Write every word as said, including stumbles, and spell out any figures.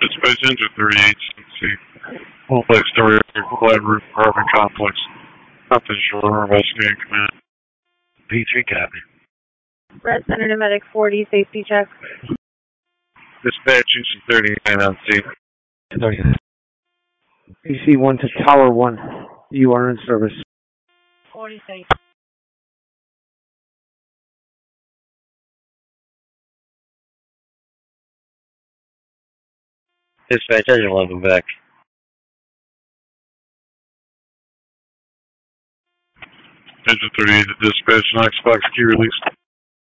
Dispatch Engine thirty-eight, let's see. Multi story flat roof apartment complex. Nothing short of investigating command. P three copy. Red Center to Medic forty, safety check. Dispatch Engine thirty-nine on scene. thirty-nine. P C one to Tower one. You are in service. forty, safe. Dispatch Engine eleven back. Engine thirty-eight to dispatch, Knox box key released.